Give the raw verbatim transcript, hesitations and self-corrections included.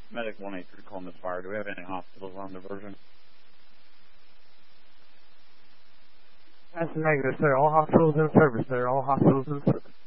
Medic one eight three Columbus Fire. Do we have any hospitals on diversion? That's negative, sir. All hospitals in service, sir. All hospitals in service.